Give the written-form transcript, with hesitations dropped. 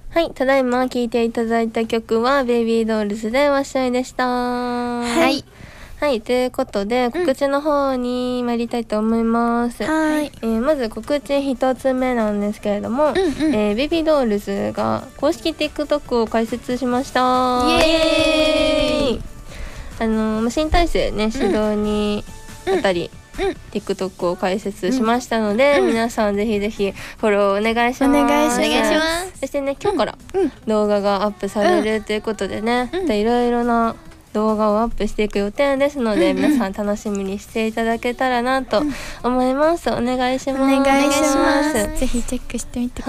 はい、ただいま聴いていただいた曲はベイビードールズでわっしょいでした。 はい、 はい、ということで告知の方に参りたいと思います。 はい、 まず告知一つ目なんですけれども、ベイビードールズが公式 TikTok を開設しました。 イエーイ。 新体制ね、指導にあたり、TikTok を開設しましたので、皆さんぜひぜひフォローお願いします。 お願いします。 そしてね、今日から動画がアップされるということでね、いろいろな動画をアップしていく予定ですので、皆さん楽しみにしていただけたらなと思います。お願いします。 お願いします。ぜひチェックしてみてください。